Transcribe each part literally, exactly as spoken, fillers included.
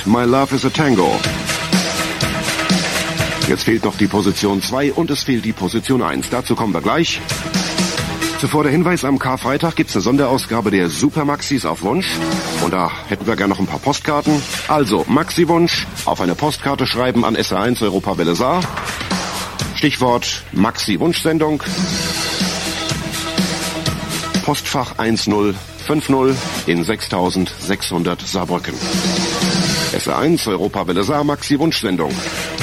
mit My Love is a Tango. Jetzt fehlt noch die Position zwei und es fehlt die Position eins. Dazu kommen wir gleich. Zuvor der Hinweis, am Karfreitag gibt's eine Sonderausgabe der Super Maxis auf Wunsch. Und da hätten wir gerne noch ein paar Postkarten. Also, Maxi-Wunsch, auf eine Postkarte schreiben an S R eins Europa Welle Saar. Stichwort Maxi-Wunschsendung. Postfach eins null fünf null in sechstausendsechshundert Saarbrücken. S R eins Europa Welle Saar, Maxi-Wunschsendung.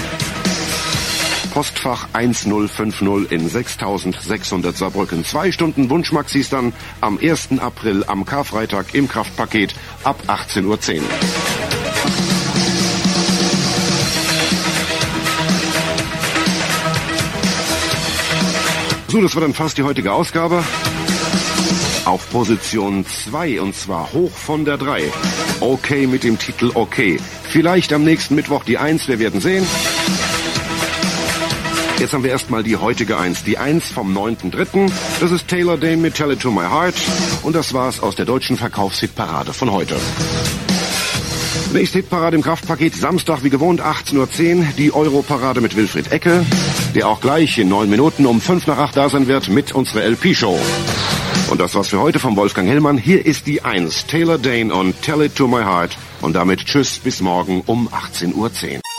Postfach eins null fünf null in sechstausendsechshundert Saarbrücken. Zwei Stunden Wunschmaxis dann am ersten April am Karfreitag im Kraftpaket ab achtzehn Uhr zehn. So, das war dann fast die heutige Ausgabe. Auf Position zwei und zwar hoch von der drei. Okay mit dem Titel Okay. Vielleicht am nächsten Mittwoch die eins, wir werden sehen. Jetzt haben wir erstmal die heutige eins. Die eins vom neunten dritten Das ist Taylor Dane mit Tell It To My Heart. Und das war's aus der deutschen Verkaufshitparade von heute. Nächste Hitparade im Kraftpaket. Samstag wie gewohnt achtzehn Uhr zehn Die Europarade mit Wilfried Ecke, der auch gleich in neun Minuten um fünf nach acht da sein wird mit unserer L P-Show. Und das war's für heute vom Wolfgang Hellmann. Hier ist die eins. Taylor Dane und Tell It To My Heart. Und damit tschüss bis morgen um achtzehn Uhr zehn